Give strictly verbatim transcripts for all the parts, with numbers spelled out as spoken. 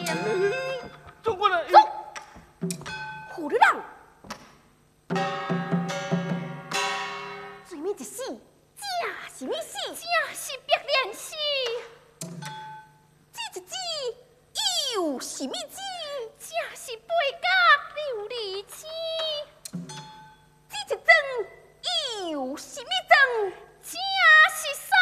中国人。 走，胡里郎，最尾一死，这是咩死？ 这是白莲死。 这一字又是咩字？ 这是八角琉璃枝。 这一针又是咩针？ 这是三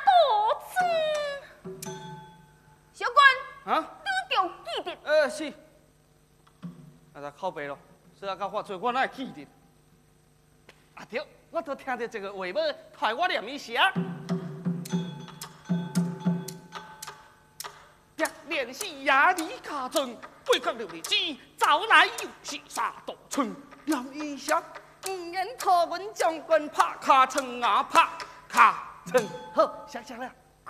道针。 小官， 啊？ 你着记得。 呃是。啊，他靠背咯，所以到发做我哪会记得？啊对，我都听到这个话要派我念一下。白莲是亚里卡镇，八角琉璃枝，早来又是三道春。念一下，五言托文将军拍卡城啊，拍卡城。好，想想了。 哭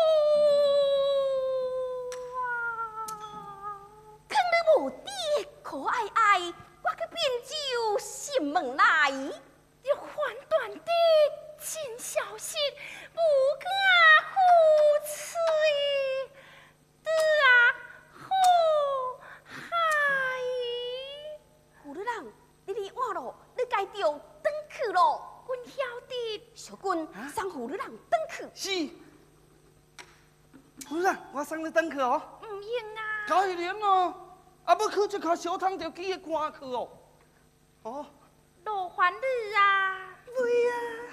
啊！看你无爹可爱爱，我去变酒心门来。 要缓短的真消息，不敢胡吹的啊，好嗨！ 胡里郎，你离晚咯，你该着转去咯。 阮晓得。 小军，送胡里郎转去。 是。不是，我送你转去哦。 唔用啊。 该连哦，啊，要去这卡小汤就记个赶去哦。哦。 罗环女啊。 对呀。